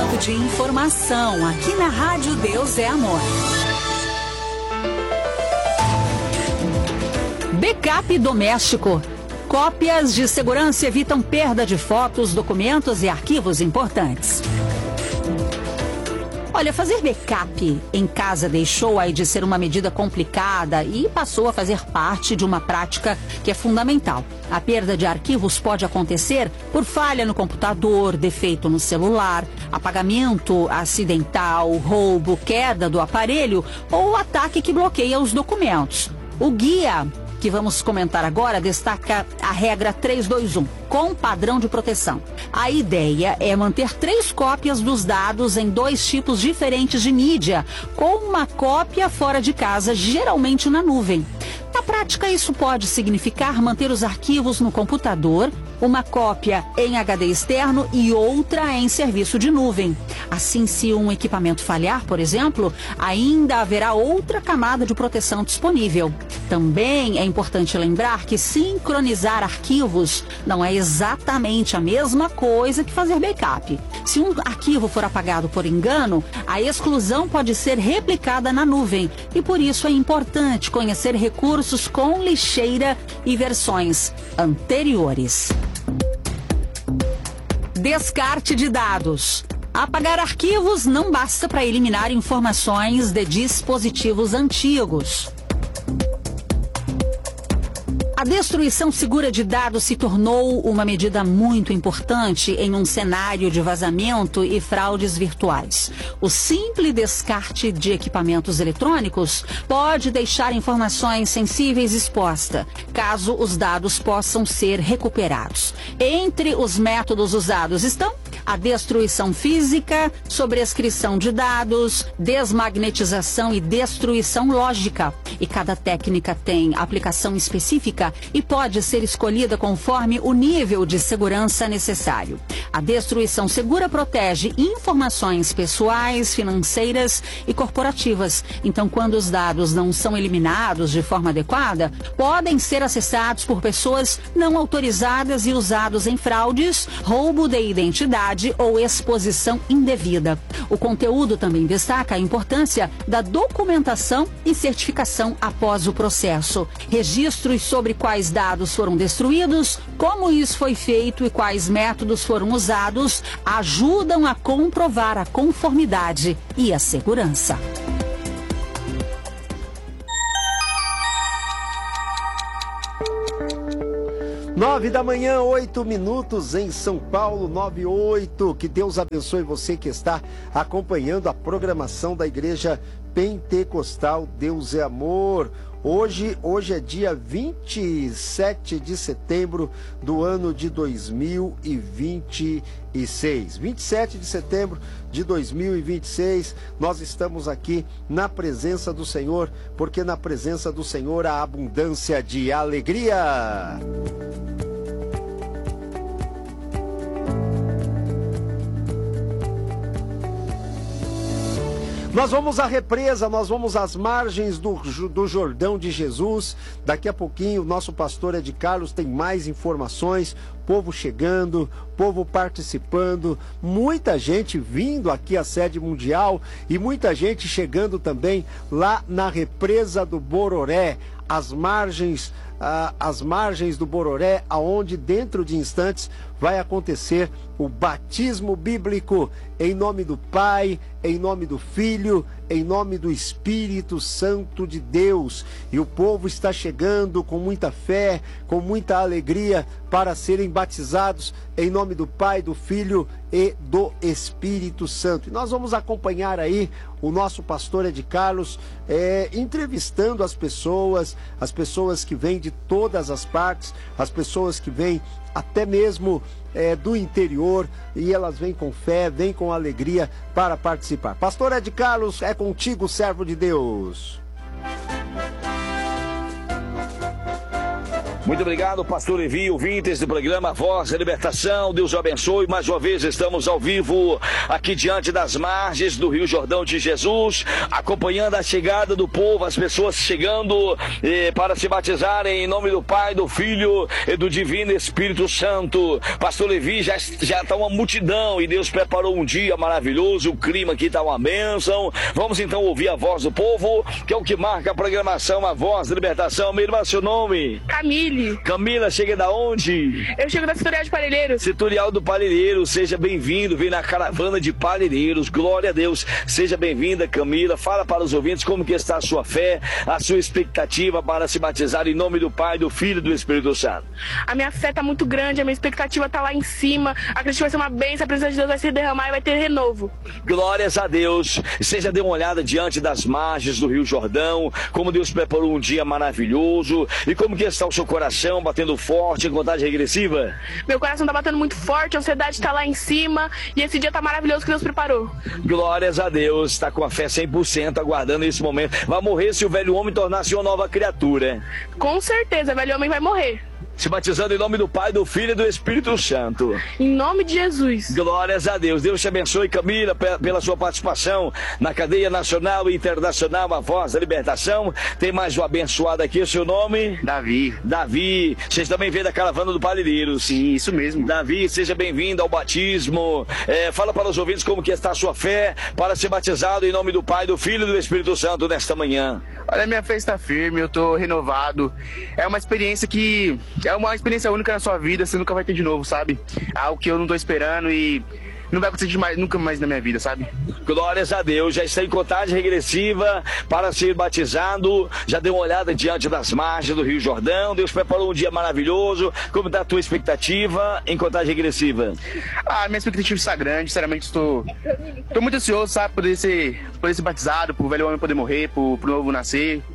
Momento de informação aqui na Rádio Deus é Amor. Backup doméstico. Cópias de segurança evitam perda de fotos, documentos e arquivos importantes. Olha, fazer backup em casa deixou aí de ser uma medida complicada e passou a fazer parte de uma prática que é fundamental. A perda de arquivos pode acontecer por falha no computador, defeito no celular, apagamento acidental, roubo, queda do aparelho ou ataque que bloqueia os documentos. O guia que vamos comentar agora destaca a regra 321, com padrão de proteção. A ideia é manter 3 cópias dos dados em 2 tipos diferentes de mídia, com uma cópia fora de casa, geralmente na nuvem. Na prática, isso pode significar manter os arquivos no computador, uma cópia em HD externo e outra em serviço de nuvem. Assim, se um equipamento falhar, por exemplo, ainda haverá outra camada de proteção disponível. Também é importante lembrar que sincronizar arquivos não é exatamente a mesma coisa que fazer backup. Se um arquivo for apagado por engano, a exclusão pode ser replicada na nuvem e por isso é importante conhecer recursos com lixeira e versões anteriores. Descarte de dados. Apagar arquivos não basta para eliminar informações de dispositivos antigos. A destruição segura de dados se tornou uma medida muito importante em um cenário de vazamento e fraudes virtuais. O simples descarte de equipamentos eletrônicos pode deixar informações sensíveis expostas, caso os dados possam ser recuperados. Entre os métodos usados estão a destruição física, sobrescrição de dados, desmagnetização e destruição lógica. E cada técnica tem aplicação específica e pode ser escolhida conforme o nível de segurança necessário. A destruição segura protege informações pessoais, financeiras e corporativas. Então, quando os dados não são eliminados de forma adequada, podem ser acessados por pessoas não autorizadas e usados em fraudes, roubo de identidade ou exposição indevida. O conteúdo também destaca a importância da documentação e certificação após o processo. Registros sobre quais dados foram destruídos, como isso foi feito e quais métodos foram usados ajudam a comprovar a conformidade e a segurança. Nove da manhã, 8 minutos em São Paulo, 9:08. Que Deus abençoe você que está acompanhando a programação da Igreja Pentecostal Deus é Amor. Hoje é dia 27 de setembro do ano de 2026. 27 de setembro de 2026, nós estamos aqui na presença do Senhor, porque na presença do Senhor há abundância de alegria. Nós vamos à represa, nós vamos às margens do Jordão de Jesus. Daqui a pouquinho o nosso pastor Ed Carlos tem mais informações, povo chegando, povo participando, muita gente vindo aqui à sede mundial e muita gente chegando também lá na represa do Bororé, às margens do Bororé, aonde dentro de instantes vai acontecer o batismo bíblico em nome do Pai, em nome do Filho, em nome do Espírito Santo de Deus. E o povo está chegando com muita fé, com muita alegria para serem batizados em nome do Pai, do Filho e do Espírito Santo. E nós vamos acompanhar aí o nosso pastor Ed Carlos entrevistando as pessoas que vêm de todas as partes, as pessoas que vêm até mesmo do interior, e elas vêm com fé, vêm com alegria para participar. Pastor Ed Carlos, é contigo, servo de Deus. Muito obrigado, pastor Levi, ouvintes do programa Voz da Libertação. Deus o abençoe. Mais uma vez estamos ao vivo aqui diante das margens do Rio Jordão de Jesus, acompanhando a chegada do povo, as pessoas chegando para se batizarem em nome do Pai, do Filho e do Divino Espírito Santo. Pastor Levi, já está uma multidão e Deus preparou um dia maravilhoso, o clima aqui está uma bênção. Vamos então ouvir a voz do povo, que é o que marca a programação, a Voz da Libertação. Minha irmã, seu nome? Camila, chega da onde? Eu chego da Setorial de Parelheiros. Setorial do Parelheiros, seja bem-vindo, vem na caravana de Parelheiros, glória a Deus. Seja bem-vinda, Camila. Fala para os ouvintes como que está a sua fé, a sua expectativa para se batizar em nome do Pai, do Filho e do Espírito Santo. A minha fé está muito grande, a minha expectativa está lá em cima. Acredito que vai ser uma bênção, a presença de Deus vai se derramar e vai ter renovo. Glórias a Deus. Você já deu uma olhada diante das margens do Rio Jordão, como Deus preparou um dia maravilhoso e como que está o seu coração batendo forte em contagem regressiva? Meu coração está batendo muito forte, a ansiedade está lá em cima e esse dia está maravilhoso que Deus preparou. Glórias a Deus, está com a fé 100% aguardando esse momento. Vai morrer se o velho homem tornar-se uma nova criatura. Com certeza, o velho homem vai morrer. Se batizando em nome do Pai, do Filho e do Espírito Santo. Em nome de Jesus. Glórias a Deus. Deus te abençoe, Camila, pela sua participação na cadeia nacional e internacional, a Voz da Libertação. Tem mais um abençoado aqui, o seu nome? Davi. Vocês também vêm da caravana do Parelheiros. Sim, isso mesmo. Davi, seja bem-vindo ao batismo. Fala para os ouvintes como que está a sua fé para ser batizado em nome do Pai, do Filho e do Espírito Santo nesta manhã. Olha, minha fé está firme, eu estou renovado. É uma experiência única na sua vida, você nunca vai ter de novo, sabe? Algo que eu não estou esperando e não vai acontecer nunca mais na minha vida, sabe? Glórias a Deus, já está em contagem regressiva para ser batizado. Já deu uma olhada diante das margens do Rio Jordão. Deus preparou um dia maravilhoso. Como está a tua expectativa em contagem regressiva? Minha expectativa está grande, sinceramente estou muito ansioso, sabe? Poder ser batizado, pro velho homem poder morrer, pro novo nascer.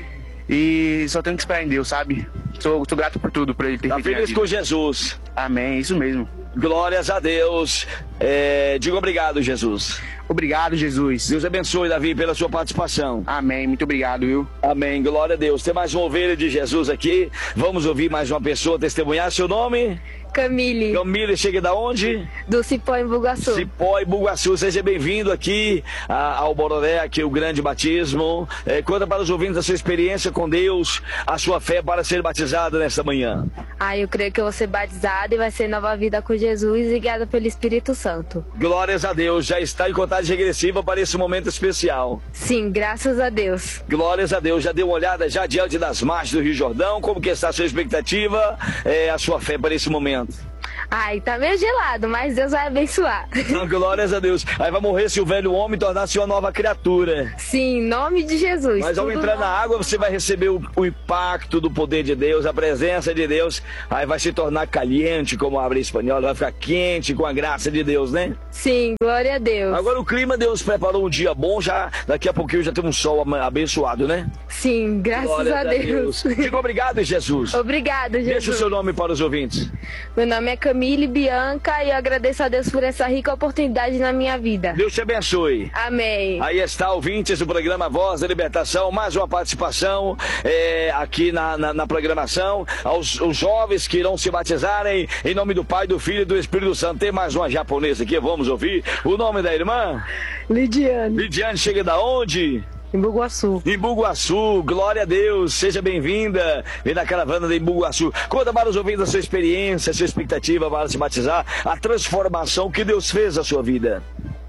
E só tenho que esperar em Deus, sabe? Sou grato por tudo, por ele ter feito. Tá feliz com Jesus. Amém, isso mesmo. Glórias a Deus. Digo obrigado, Jesus. Obrigado, Jesus. Deus abençoe, Davi, pela sua participação. Amém, muito obrigado, viu? Amém, glória a Deus. Tem mais uma ovelha de Jesus aqui. Vamos ouvir mais uma pessoa testemunhar. Seu nome? Camille, chega da onde? do Cipó em Bugaçu. Cipó em Bugaçu, seja bem-vindo aqui ao Bororé, aqui o grande batismo. Conta para os ouvintes a sua experiência com Deus, a sua fé para ser batizado nesta manhã. Eu creio que eu vou ser batizada e vai ser nova vida com Jesus e guiada pelo Espírito Santo. Glórias a Deus, já está em contagem regressiva para esse momento especial. Sim, graças a Deus. Glórias a Deus, já deu uma olhada já diante das margens do Rio Jordão, como que está a sua expectativa, a sua fé para esse momento? Tá meio gelado, mas Deus vai abençoar. Glórias a Deus. Aí vai morrer se o velho homem tornar-se uma nova criatura. Sim, em nome de Jesus. Mas ao entrar na água, você vai receber o impacto do poder de Deus, a presença de Deus. Aí vai se tornar caliente, como abre em espanhol, vai ficar quente com a graça de Deus, né? Sim, glória a Deus. Agora o clima, Deus preparou um dia bom, já daqui a pouquinho já tem um sol abençoado, né? Sim, graças a Deus. Diga obrigado, Jesus. Obrigado, Jesus. Deixa o seu nome para os ouvintes. Meu nome é Camille Bianca e eu agradeço a Deus por essa rica oportunidade na minha vida. Deus te abençoe. Amém. Aí está, ouvintes do programa Voz da Libertação, mais uma participação aqui na programação. Aos jovens que irão se batizarem em nome do Pai, do Filho e do Espírito Santo. Tem mais uma japonesa aqui, vamos ouvir. O nome da irmã? Lidiane. Lidiane, chega da onde? Em Bugaçu. Em Bugaçu, glória a Deus, seja bem-vinda. Vem da caravana de Bugaçu. Conta para os ouvintes a sua experiência, a sua expectativa para se batizar, a transformação que Deus fez na sua vida.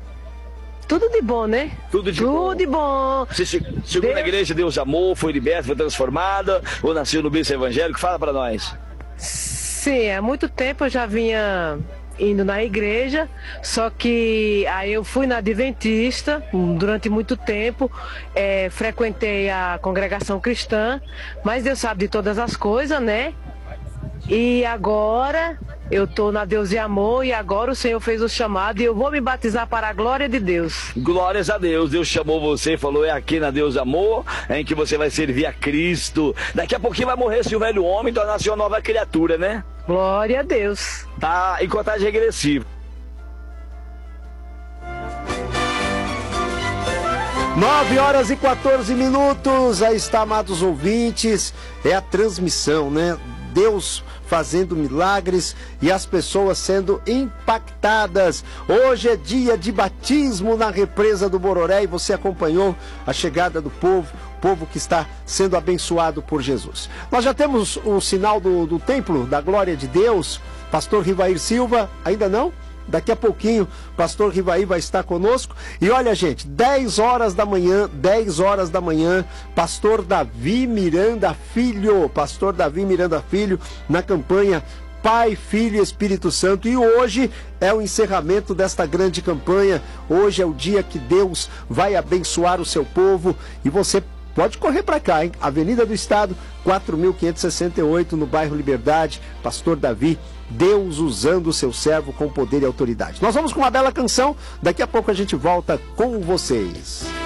Tudo de bom, né? Tudo de bom. Você chegou na igreja, Deus amou, foi liberto, foi transformada, ou nasceu no berço evangélico? Fala para nós. Sim, há muito tempo eu já vinha indo na igreja, só que aí eu fui na Adventista durante muito tempo, frequentei a congregação cristã, mas Deus sabe de todas as coisas, né? E agora eu estou na Deus e Amor e agora o Senhor fez o chamado e eu vou me batizar para a glória de Deus. Glórias a Deus, Deus chamou você, falou, aqui na Deus Amor, em que você vai servir a Cristo. Daqui a pouquinho vai morrer se o velho homem tornar-se uma nova criatura, né? Glória a Deus. Tá em contagem regressiva. 9h14. Aí está, amados ouvintes, é a transmissão, né? Deus fazendo milagres e as pessoas sendo impactadas. Hoje é dia de batismo na represa do Bororé e você acompanhou a chegada do povo que está sendo abençoado por Jesus. Nós já temos o sinal do templo da glória de Deus. Pastor Rivair Silva, ainda não? Daqui a pouquinho, pastor Rivaí vai estar conosco. E olha, gente, 10 horas da manhã, pastor Davi Miranda Filho, na campanha Pai, Filho e Espírito Santo. E hoje é o encerramento desta grande campanha. Hoje é o dia que Deus vai abençoar o seu povo. E você pode correr para cá, hein? Avenida do Estado, 4.568, no bairro Liberdade. Pastor Davi, Deus usando o seu servo com poder e autoridade. Nós vamos com uma bela canção. Daqui a pouco a gente volta com vocês.